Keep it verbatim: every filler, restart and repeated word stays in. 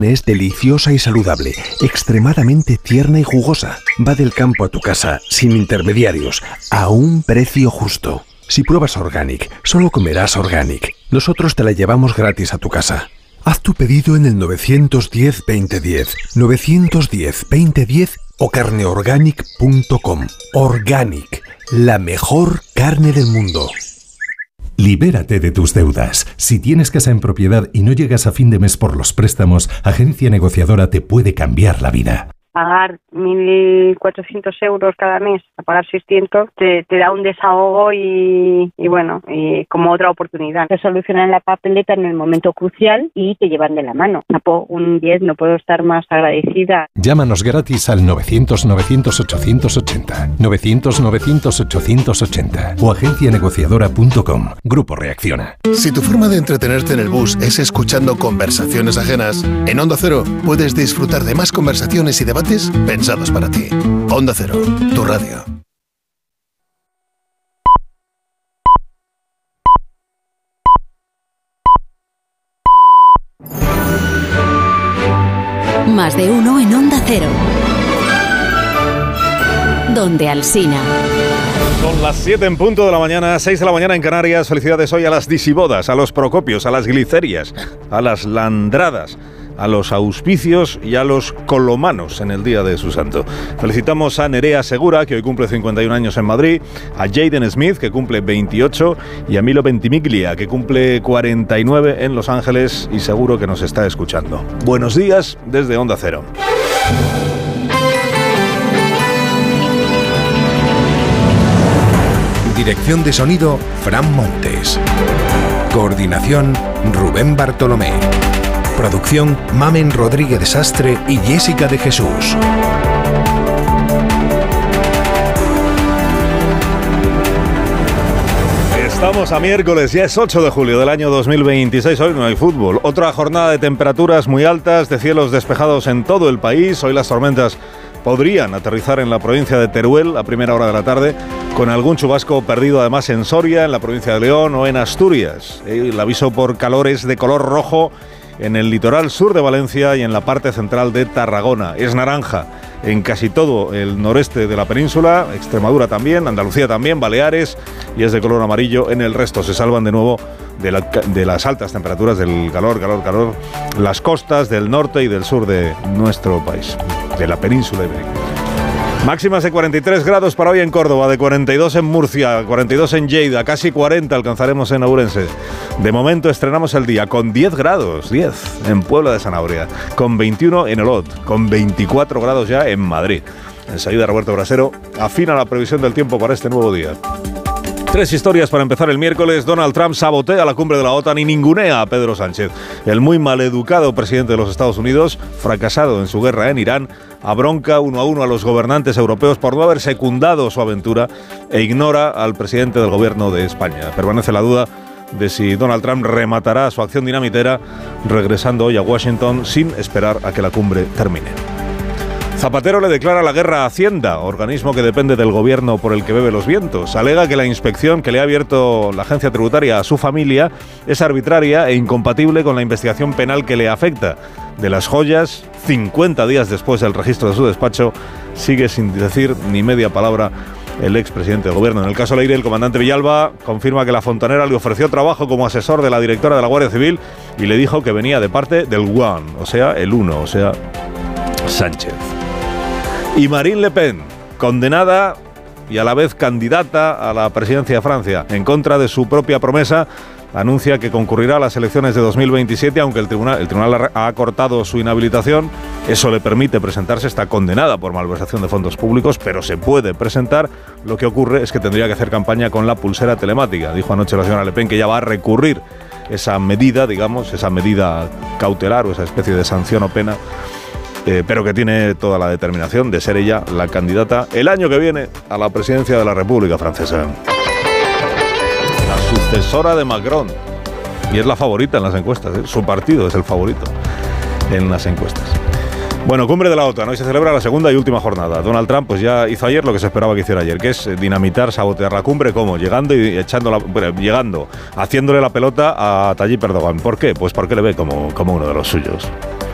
Es deliciosa y saludable, extremadamente tierna y jugosa. Va del campo a tu casa, sin intermediarios, a un precio justo. Si pruebas Organic, solo comerás Organic. Nosotros te la llevamos gratis a tu casa. Haz tu pedido en el nueve uno cero, veinte diez, nueve uno cero, veinte diez o carneorganic punto com. Organic, la mejor carne del mundo. Libérate de tus deudas. Si tienes casa en propiedad y no llegas a fin de mes por los préstamos, Agencia Negociadora te puede cambiar la vida. Pagar mil cuatrocientos euros cada mes, a pagar seiscientos, te, te da un desahogo y, y bueno, y como otra oportunidad. Te solucionan la papeleta en el momento crucial y te llevan de la mano. Napo, un diez, no puedo estar más agradecida. Llámanos gratis al novecientos, novecientos, ochocientos ochenta, novecientos, novecientos, ochocientos ochenta o agencia negociadora punto com. Grupo Reacciona. Si tu forma de entretenerte en el bus es escuchando conversaciones ajenas, en Onda Cero puedes disfrutar de más conversaciones y debates pensados para ti. Onda Cero, tu radio. Más de uno en Onda Cero. Donde Alsina. Son las siete en punto de la mañana, seis de la mañana en Canarias. Felicidades hoy a las disibodas, a los procopios, a las glicerias, a las landradas, a los auspicios y a los colomanos en el día de su santo. Felicitamos a Nerea Segura, que hoy cumple cincuenta y un años en Madrid, a Jaden Smith, que cumple veintiocho, y a Milo Ventimiglia, que cumple cuarenta y nueve en Los Ángeles y seguro que nos está escuchando. Buenos días desde Onda Cero. Dirección de sonido, Fran Montes. Coordinación, Rubén Bartolomé. Producción, Mamen Rodríguez Sastre y Jessica de Jesús. Estamos a miércoles, ya es ocho de julio del año dos mil veintiséis, hoy no hay fútbol. Otra jornada de temperaturas muy altas, de cielos despejados en todo el país. Hoy las tormentas podrían aterrizar en la provincia de Teruel a primera hora de la tarde, con algún chubasco perdido además en Soria, en la provincia de León o en Asturias. El aviso por calor es de color rojo en el litoral sur de Valencia y en la parte central de Tarragona. Es naranja en casi todo el noreste de la península, Extremadura también, Andalucía también, Baleares, y es de color amarillo en el resto. Se salvan de nuevo de, la, de las altas temperaturas, del calor, calor, calor, las costas del norte y del sur de nuestro país, de la península ibérica. Máximas de cuarenta y tres grados para hoy en Córdoba, de cuarenta y dos en Murcia, cuarenta y dos en Lleida, casi cuarenta alcanzaremos en Ourense. De momento estrenamos el día con diez grados, diez en Puebla de Sanabria, con veintiuno en Olot, con veinticuatro grados ya en Madrid. Enseguida Roberto Brasero afina la previsión del tiempo para este nuevo día. Tres historias para empezar el miércoles. Donald Trump sabotea la cumbre de la OTAN y ningunea a Pedro Sánchez. El muy maleducado presidente de los Estados Unidos, fracasado en su guerra en Irán, abronca uno a uno a los gobernantes europeos por no haber secundado su aventura e ignora al presidente del gobierno de España. Permanece la duda de si Donald Trump rematará su acción dinamitera regresando hoy a Washington sin esperar a que la cumbre termine. Zapatero le declara la guerra a Hacienda, organismo que depende del gobierno por el que bebe los vientos. Alega que la inspección que le ha abierto la agencia tributaria a su familia es arbitraria e incompatible con la investigación penal que le afecta. De las joyas, cincuenta días después del registro de su despacho, sigue sin decir ni media palabra el expresidente del gobierno. En el caso Leire, el comandante Villalba confirma que la fontanera le ofreció trabajo como asesor de la directora de la Guardia Civil y le dijo que venía de parte del One, o sea, el uno, o sea, Sánchez. Y Marine Le Pen, condenada y a la vez candidata a la presidencia de Francia, en contra de su propia promesa, anuncia que concurrirá a las elecciones de dos mil veintisiete, aunque el tribunal, el tribunal ha cortado su inhabilitación. Eso le permite presentarse, está condenada por malversación de fondos públicos, pero se puede presentar. Lo que ocurre es que tendría que hacer campaña con la pulsera telemática. Dijo anoche la señora Le Pen que ya va a recurrir esa medida, digamos, esa medida cautelar o esa especie de sanción o pena, Eh, pero que tiene toda la determinación de ser ella la candidata el año que viene a la presidencia de la República Francesa. La sucesora de Macron. Y es la favorita en las encuestas, ¿eh? Su partido es el favorito en las encuestas. Bueno, cumbre de la OTAN. Hoy se celebra la segunda y última jornada. Donald Trump pues ya hizo ayer lo que se esperaba que hiciera ayer, que es dinamitar, sabotear la cumbre. ¿Cómo? Llegando y echando la, bueno, llegando, haciéndole la pelota a Tayyip Erdogan. ¿Por qué? Pues porque le ve como, como uno de los suyos.